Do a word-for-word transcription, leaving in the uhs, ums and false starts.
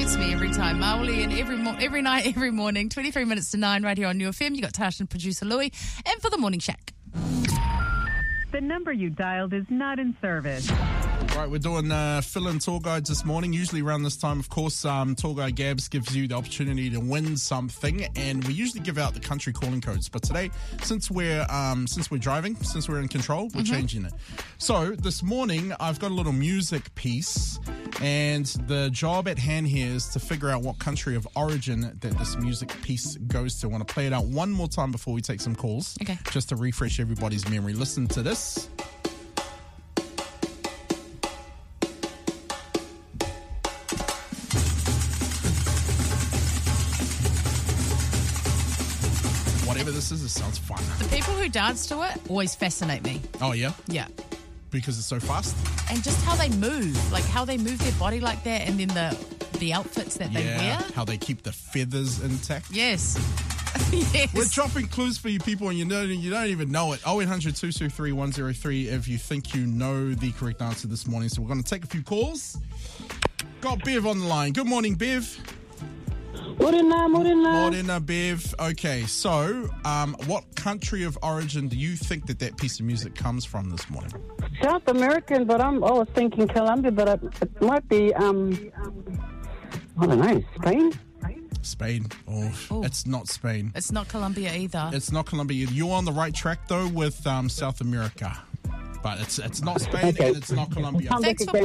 gets me every time. Maoli, and every mo- every night, every morning, twenty-three minutes to nine, right here on New F M. You got Tash and producer Louis, and for the Morning Shack. The number you dialed is not in service. Right, we're doing uh, fill-in tour guides this morning. Usually around this time, of course, um, Tour Guide Gabs gives you the opportunity to win something, and we usually give out the country calling codes. But today, since we're um, since we're driving, since we're in control, we're mm-hmm. changing it. So this morning, I've got a little music piece, and the job at hand here is to figure out what country of origin that this music piece goes to. I want to play it out one more time before we take some calls, okay, just to refresh everybody's memory. Listen to this. Whatever this is, it sounds fun. The people who dance to it always fascinate me. Oh, yeah? Yeah. Because it's so fast? And just how they move, like how they move their body like that, and then the the outfits that yeah, they wear. How they keep the feathers intact. Yes. Yes. We're dropping clues for you people, and you don't, you don't even know it. oh eight hundred, two two three, one oh three if you think you know the correct answer this morning. So we're going to take a few calls. Got Bev on the line. Good morning, Bev. Morena, morena. Morena, Bev. Okay, so um, what country of origin do you think that that piece of music comes from this morning? South American, but I'm, I was thinking Colombia, but it, it might be, um, I don't know, Spain? Spain. Oh, Ooh. It's not Spain. It's not Colombia either. It's not Colombia. You're on the right track, though, with um, South America. But it's it's not Spain Okay. and it's not Colombia. Thanks for